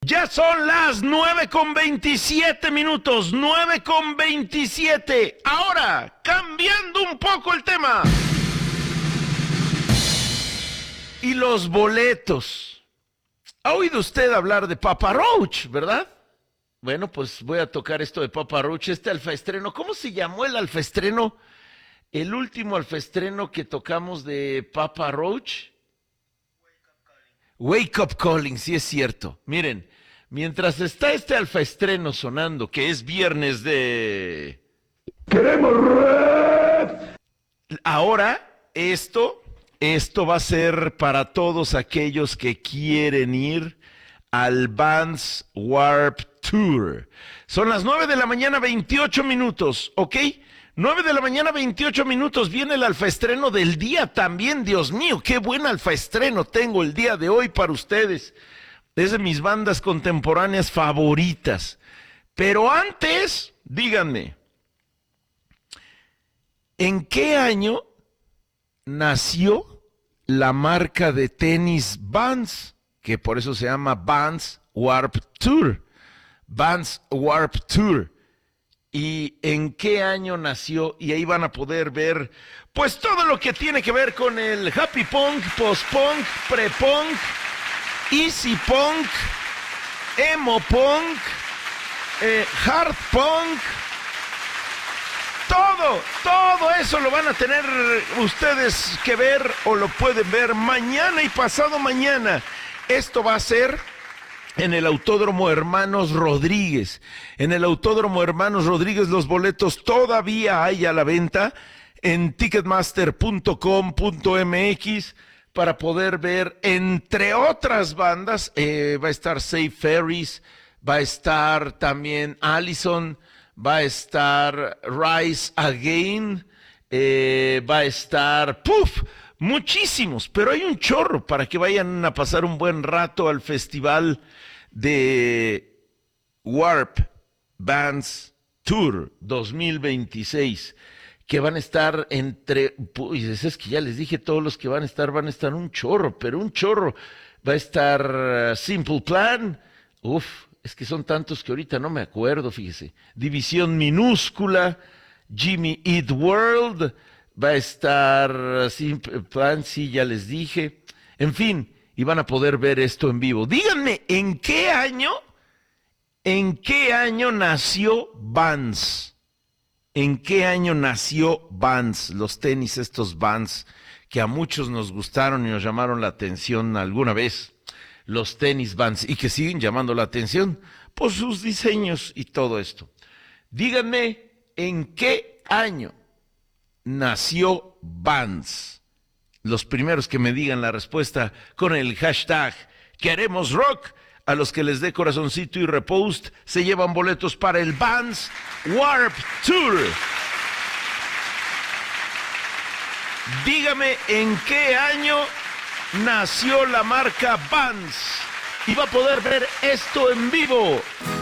Ya son las 9:27, 9:27. Ahora, cambiando un poco el tema. Y los boletos. ¿Ha oído usted hablar de Papa Roach, verdad? Bueno, pues voy a tocar esto de Papa Roach, este alfaestreno. ¿Cómo se llamó el alfaestreno? El último alfaestreno que tocamos de Papa Roach. Wake Up Calling, sí es cierto. Miren, mientras está este alfaestreno sonando, que es viernes de... ¡Queremos rap! Ahora, esto va a ser para todos aquellos que quieren ir al Vans Warped Tour. Son las 9:28 a.m, ¿ok? 9:28 a.m, viene el alfaestreno del día también. Dios mío, qué buen alfaestreno tengo el día de hoy para ustedes. Es de mis bandas contemporáneas favoritas. Pero antes, díganme, ¿en qué año nació la marca de tenis Vans? Que por eso se llama Vans Warped Tour. Vans Warped Tour. ¿Y en qué año nació? Y ahí van a poder ver, pues, todo lo que tiene que ver con el happy punk, post-punk, pre-punk, easy punk, emo punk, hard punk. Todo eso lo van a tener ustedes que ver, o lo pueden ver mañana y pasado mañana. Esto va a ser en el Autódromo Hermanos Rodríguez. En el Autódromo Hermanos Rodríguez los boletos todavía hay a la venta en ticketmaster.com.mx para poder ver, entre otras bandas, va a estar Safe Ferries, va a estar también Allison, va a estar Rise Again, va a estar muchísimos, pero hay un chorro para que vayan a pasar un buen rato al festival de Warp Bands Tour 2026, que van a estar pues es que ya les dije, todos los que van a estar un chorro, pero un chorro. Va a estar Simple Plan, es que son tantos que ahorita no me acuerdo, fíjese. División Minúscula, Jimmy Eat World, va a estar Simple Plan, sí, ya les dije. En fin, y van a poder ver esto en vivo. Díganme, ¿en qué año nació Vans? ¿En qué año nació Vans? Los tenis, estos Vans, que a muchos nos gustaron y nos llamaron la atención alguna vez. Los tenis Vans, y que siguen llamando la atención por sus diseños y todo esto. Díganme, ¿en qué año nació Vans? Los primeros que me digan la respuesta con el hashtag Queremos Rock, a los que les dé corazoncito y repost, se llevan boletos para el Vans Warped Tour. Dígame en qué año nació la marca Vans y va a poder ver esto en vivo.